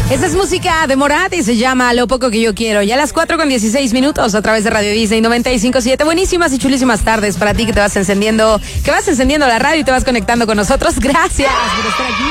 Esta es música de Morat y se llama Lo Poco Que Yo Quiero. Ya a las 4:16 a través de Radio Disney 95.7. Buenísimas y chulísimas tardes para ti que vas encendiendo la radio y te vas conectando con nosotros. Gracias por estar aquí.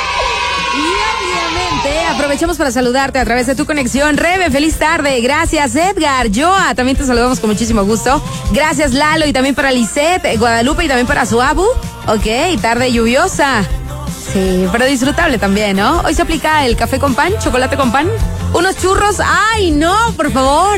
Y obviamente aprovechamos para saludarte a través de tu conexión. Rebe, feliz tarde. Gracias, Edgar. Joa, también te saludamos con muchísimo gusto. Gracias, Lalo, y también para Lisette, Guadalupe y también para su Abu. Ok, tarde lluviosa. Sí, pero disfrutable también, ¿no? Hoy se aplica el café con pan, chocolate con pan, unos churros. ¡Ay, no, por favor!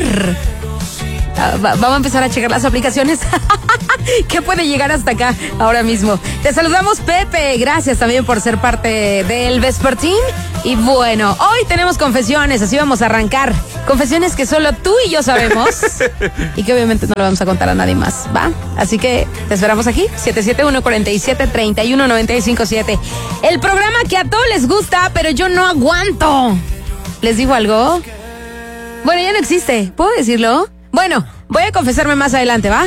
Vamos a empezar a checar las aplicaciones. ¿Qué puede llegar hasta acá ahora mismo? Te saludamos, Pepe. Gracias también por ser parte del Vespertín. Y bueno, hoy tenemos confesiones, así vamos a arrancar. Confesiones que solo tú y yo sabemos y que obviamente no le vamos a contar a nadie más, ¿va? Así que te esperamos aquí, 771-47-31-957. El programa que a todos les gusta, pero yo no aguanto. ¿Les digo algo? Bueno, ya no existe, ¿puedo decirlo? Bueno, voy a confesarme más adelante, ¿va?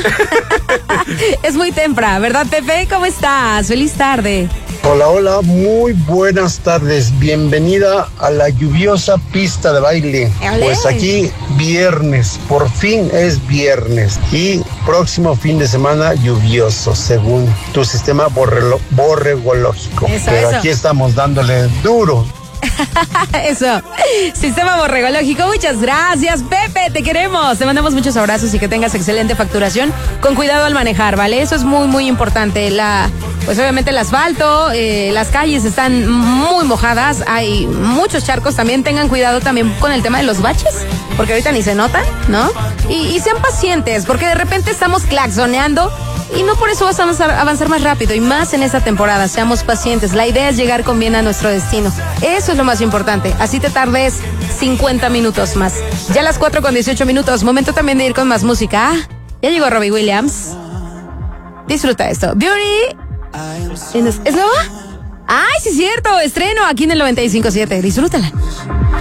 Es muy temprano, ¿verdad, Pepe? ¿Cómo estás? Feliz tarde. Hola, hola, muy buenas tardes. Bienvenida a la lluviosa pista de baile. ¡Olé! Pues aquí viernes, por fin es viernes. Y próximo fin de semana lluvioso, según tu sistema borregológico. Pero aquí estamos dándole duro. Eso, sistema borregológico. Muchas gracias, Pepe, te queremos. Te mandamos muchos abrazos y que tengas excelente facturación. Con cuidado al manejar, ¿vale? Eso es muy, muy importante. Pues obviamente el asfalto, las calles están muy mojadas. Hay muchos charcos. También tengan cuidado también con el tema de los baches, porque ahorita ni se notan, ¿no? Y sean pacientes, porque de repente estamos claxoneando y no por eso vas a avanzar más rápido, y más en esta temporada. Seamos pacientes. La idea es llegar con bien a nuestro destino. Eso es lo más importante. Así te tardes 50 minutos más. Ya a las 4:18. Momento también de ir con más música. Ya llegó Robbie Williams. Disfruta esto. Beauty. ¿Es nueva? ¡Ay, sí es cierto! Estreno aquí en el 95.7. Disfrútala.